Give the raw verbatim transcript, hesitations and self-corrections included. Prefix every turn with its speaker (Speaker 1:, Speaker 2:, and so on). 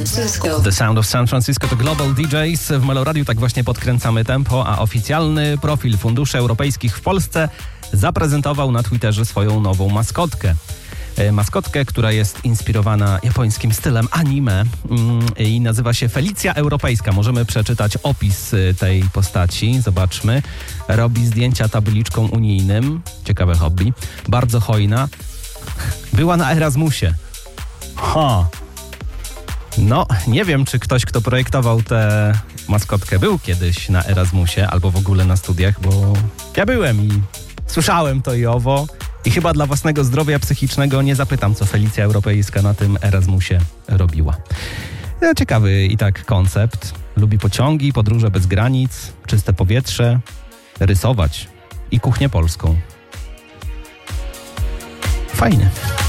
Speaker 1: Francisco.
Speaker 2: The Sound of San Francisco to Global D Js. W Meloradiu tak właśnie podkręcamy tempo, a oficjalny profil Funduszy Europejskich w Polsce zaprezentował na Twitterze swoją nową maskotkę. Maskotkę, która jest inspirowana japońskim stylem anime i nazywa się Felicja Europejska. Możemy przeczytać opis tej postaci. Zobaczmy. Robi zdjęcia tabliczką unijnym. Ciekawe hobby. Bardzo hojna. Była na Erasmusie. Ha. No, nie wiem, czy ktoś, kto projektował tę maskotkę, był kiedyś na Erasmusie albo w ogóle na studiach, bo ja byłem i słyszałem to i owo. I chyba dla własnego zdrowia psychicznego nie zapytam, co Felicja Europejska na tym Erasmusie robiła. No, ciekawy i tak koncept. Lubi pociągi, podróże bez granic, czyste powietrze, rysować i kuchnię polską. Fajnie.